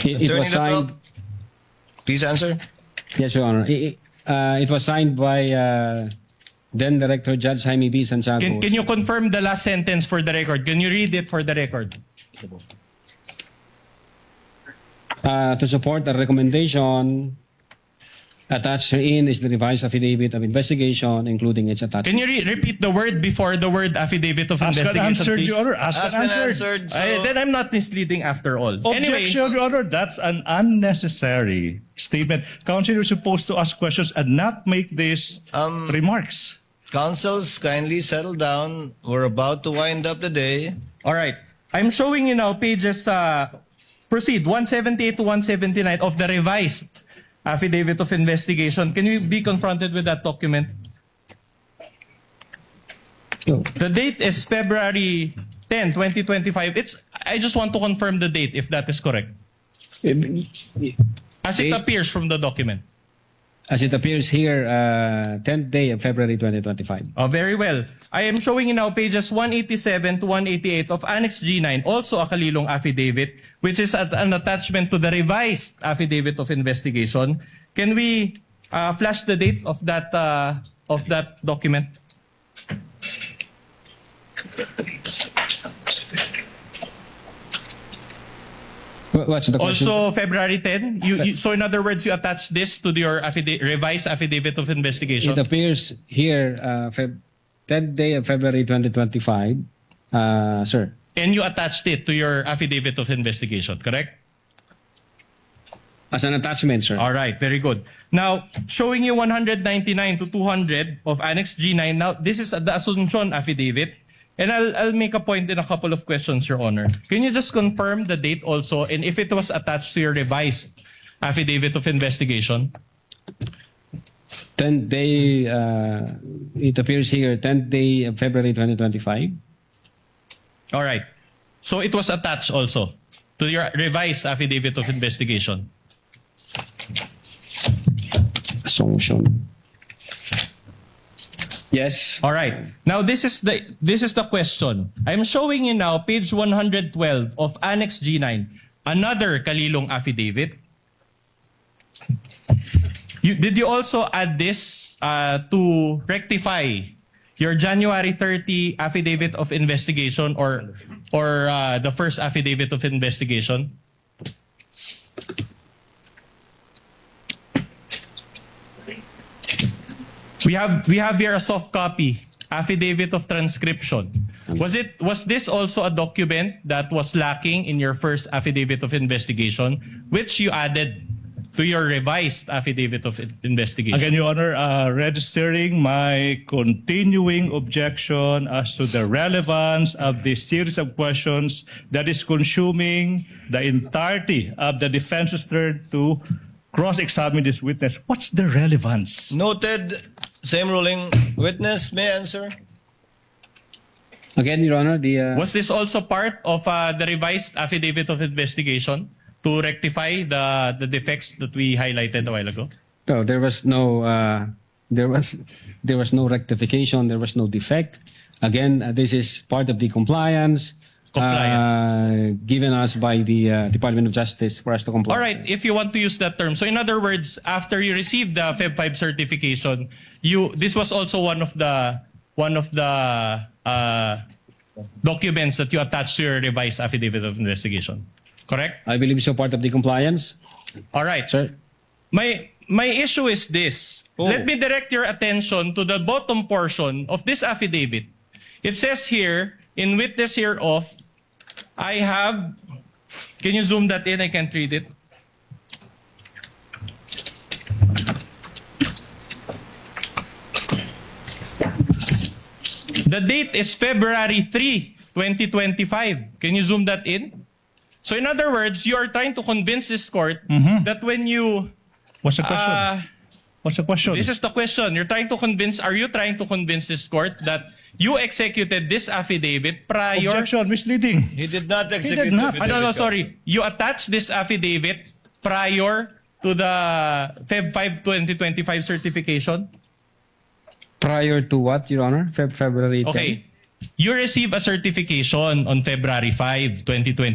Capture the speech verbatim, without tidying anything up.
It, it was signed. Please answer. Yes, Your Honor. It, uh, it was signed by uh, then Director Judge Jaime B. Santiago. Can, can you confirm the last sentence for the record? Can you read it for the record? Uh, to support the recommendation attached herein is the revised affidavit of investigation, including its attachment. Can you re repeat the word before the word affidavit of Ask investigation, an answer, please? Your Honor. Ask, Ask an an answer. answered. So, I, then I'm not misleading after all. Anyway, Objection, Your Honor. That's an unnecessary statement. Counsel is supposed to ask questions and not make these Um, remarks. counsels, kindly settle down. We're about to wind up the day. all right. I'm showing you now pages, uh, proceed, one seventy-eight to one seventy-nine of the revised affidavit of investigation. Can you be confronted with that document? Oh. The date is February tenth, twenty twenty-five. It's, I just want to confirm the date if that is correct. As it Date? appears from the document. As it appears here, uh, tenth day of February twenty twenty-five. Oh, very well. I am showing you now pages one eighty-seven to one eighty-eight of Annex G nine, also a Kalilong affidavit, which is at an attachment to the revised affidavit of investigation. Can we uh, flash the date of that uh, of that document? Wha- What's the question? Also February tenth. You, you, so in other words, you attach this to your affidavit, revised affidavit of investigation. It appears here, uh, Feb tenth day of February twenty twenty-five, uh, sir. And you attached it to your affidavit of investigation, correct? As an attachment, sir. All right, very good. Now, showing you one ninety-nine to two hundred of Annex G nine. Now, this is the Asuncion affidavit. And I'll, I'll make a point in a couple of questions, Your Honor. Can you just confirm the date also and if it was attached to your revised affidavit of investigation? tenth day, uh, it appears here, tenth day of February twenty twenty-five. All right. So it was attached also to your revised affidavit of investigation. Assumption. Yes. All right. Now this is the this is the question. I'm showing you now page one twelve of Annex G nine, another Kalilong affidavit. You, did you also add this uh, to rectify your January thirtieth affidavit of investigation or or uh, the first affidavit of investigation? We have we have here a soft copy, affidavit of transcription. Was it was this also a document that was lacking in your first affidavit of investigation, which you added to your revised affidavit of investigation? Again, Your Honor, uh, registering my continuing objection as to the relevance of this series of questions that is consuming the entirety of the defense's turn to cross-examine this witness. What's the relevance? Noted. Same ruling. Witness may answer. Again, Your Honor, the... Uh, Was this also part of uh, the revised affidavit of investigation to rectify the the defects that we highlighted a while ago? no, there was no... Uh, there was there was no rectification. There was no defect. Again, uh, this is part of the compliance, Compliance. Uh, given us by the uh, Department of Justice for us to comply. All right, if you want to use that term. So in other words, after you received the Feb five certification, you this was also one of the one of the uh, documents that you attached to your revised affidavit of investigation. Correct? I believe so, part of the compliance, All right. sir. My my issue is this. Oh. Let me direct your attention to the bottom portion of this affidavit. It says here, in witness hereof, I have, can you zoom that in? I can't read it. The date is February third, twenty twenty-five. Can you zoom that in? So in other words, you are trying to convince this court that when you... What's the question? Uh, What's the question? this is the question. You're trying to convince, are you trying to convince this court that you executed this affidavit prior... Objection, misleading. He did not execute not. the Ah, no, no, affidavit, sorry. You attached this affidavit prior to the Feb five, twenty twenty-five certification? Prior to what, Your Honor? Feb February tenth? Okay. You receive a certification on February fifth, twenty twenty-five.